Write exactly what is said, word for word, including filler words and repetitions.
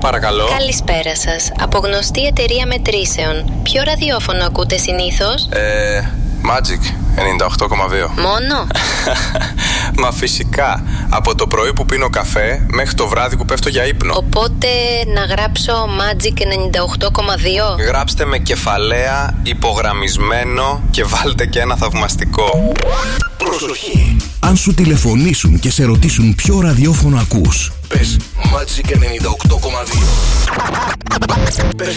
παρακαλώ. Καλησπέρα σας. Από γνωστή εταιρεία μετρήσεων. Ποιο ραδιόφωνο ακούτε συνήθως? Ε, Magic ενενήντα οκτώ κόμμα δύο. Μόνο? Μα φυσικά. Από το πρωί που πίνω καφέ μέχρι το βράδυ που πέφτω για ύπνο. Οπότε να γράψω Magic ενενήντα οκτώ κόμμα δύο. Γράψτε με κεφαλαία, υπογραμμισμένο και βάλτε και ένα θαυμαστικό. Προσοχή! Αν σου τηλεφωνήσουν και σε ρωτήσουν ποιο ραδιόφωνο ακούς, πες Magic ενενήντα οκτώ κόμμα δύο.